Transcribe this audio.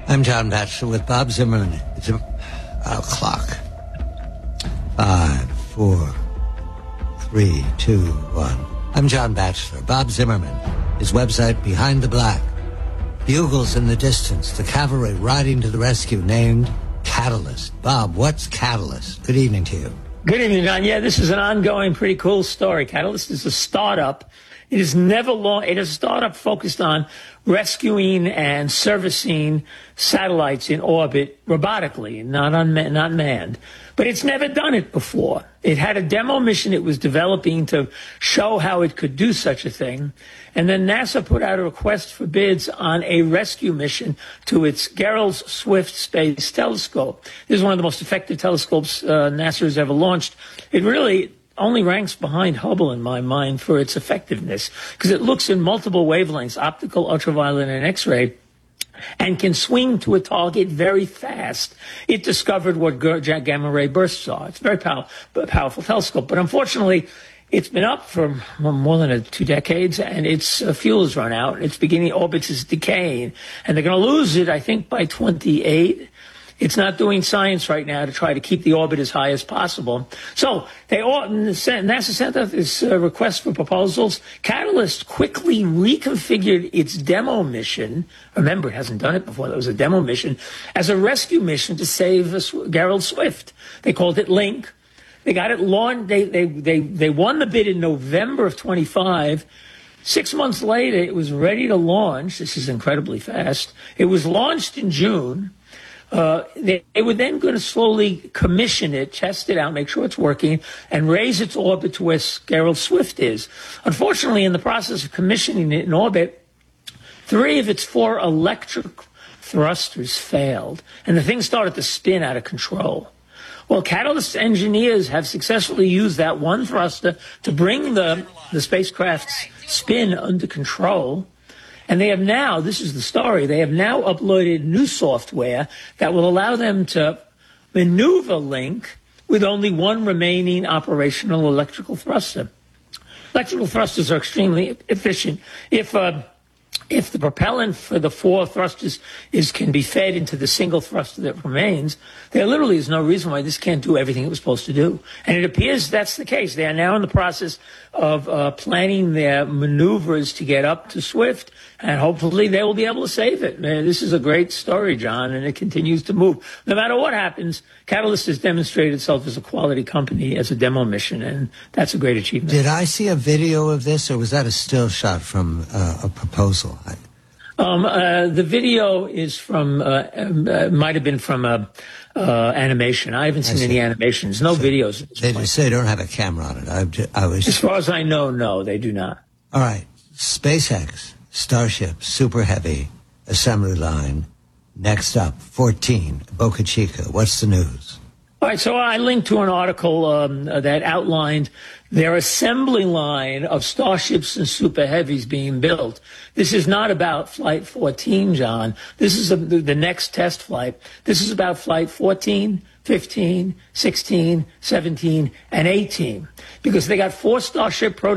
I'm John Batchelor with Bob Zimmerman. It's a clock. 5, 4, 3, 2, 1. I'm John Batchelor. Bob Zimmerman. His website, Behind the Black. Bugles in the distance. The cavalry riding to the rescue, named Catalyst. Bob, what's Catalyst? Good evening to you. Good evening, John. Yeah, this is an ongoing, pretty cool story. Catalyst is a startup. It is never long. It is a startup focused on rescuing and servicing satellites in orbit robotically, not manned. But it's never done it before. It had a demo mission it was developing to show how it could do such a thing. And then NASA put out a request for bids on a rescue mission to its Gerald Swift Space Telescope. This is one of the most effective telescopes NASA has ever launched. It really only ranks behind Hubble in my mind for its effectiveness because it looks in multiple wavelengths, optical, ultraviolet, and X-ray, and can swing to a target very fast. It discovered what gamma ray bursts are. It's a very powerful telescope. But unfortunately, it's been up for more than 2 decades, and its fuel has run out. Its beginning orbit is decaying, and they're going to lose it, I think, by 28. It's not doing science right now to try to keep the orbit as high as possible. So NASA sent out this request for proposals. Catalyst quickly reconfigured its demo mission. Remember, it hasn't done it before. That was a demo mission as a rescue mission to save Gerald Swift. They called it Link. They got it launched. They won the bid in November of 25. 6 months later, it was ready to launch. This is incredibly fast. It was launched in June. They were then going to slowly commission it, test it out, make sure it's working, and raise its orbit to where Gerald Swift is. Unfortunately, in the process of commissioning it in orbit, 3 of its 4 electric thrusters failed, and the thing started to spin out of control. Well, Catalyst engineers have successfully used that one thruster to bring the spacecraft's spin under control. And they have now, this is the story, they have now uploaded new software that will allow them to maneuver Link with only 1 remaining operational electrical thruster. Electrical thrusters are extremely efficient. If the propellant for the 4 thrusters can be fed into the single thruster that remains, there literally is no reason why this can't do everything it was supposed to do. And it appears that's the case. They are now in the process of planning their maneuvers to get up to Swift, and hopefully they will be able to save it. Man, this is a great story, John, and it continues to move. No matter what happens, Catalyst has demonstrated itself as a quality company, as a demo mission, and that's a great achievement. Did I see a video of this, or was that a still shot from a proposal? The video is from, might have been from animation. I haven't seen any animations. No videos. They just say they don't have a camera on it. As far as I know, no, they do not. All right. SpaceX, Starship, Super Heavy, assembly line. Next up, 14, Boca Chica. What's the news? All right, so I linked to an article that outlined their assembly line of Starships and Super Heavies being built. This is not about Flight 14, John. This is the next test flight. This is about Flight 14, 15, 16, 17, and 18, because they got 4 Starship prototypes